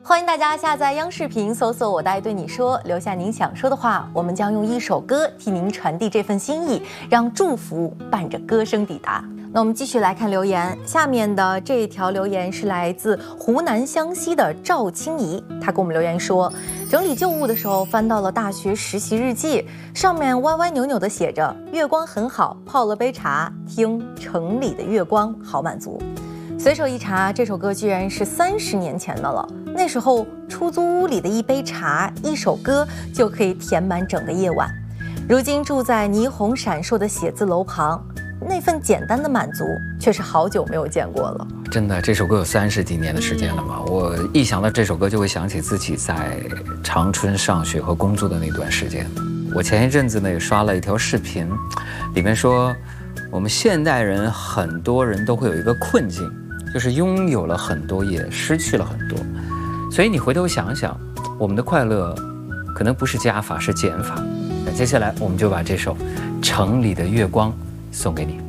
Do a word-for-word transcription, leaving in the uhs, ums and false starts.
欢迎大家下载央视频，搜索我大对你说，留下您想说的话，我们将用一首歌替您传递这份心意，让祝福伴着歌声抵达。那我们继续来看留言，下面的这条留言是来自湖南湘西的赵清怡，她给我们留言说，整理旧物的时候翻到了大学实习日记，上面歪歪扭扭的写着月光很好，泡了杯茶，听城里的月光好满足。随手一查，这首歌居然是三十年前的了。那时候出租屋里的一杯茶、一首歌就可以填满整个夜晚。如今住在霓虹闪烁的写字楼旁，那份简单的满足却是好久没有见过了。 真的，这首歌有三十几年的时间了嘛？我一想到这首歌，就会想起自己在长春上学和工作的那段时间。我前一阵子呢也刷了一条视频，里面说我们现代人很多人都会有一个困境，就是拥有了很多也失去了很多。所以你回头想想，我们的快乐可能不是加法，是减法。那接下来我们就把这首《城里的月光》送给你。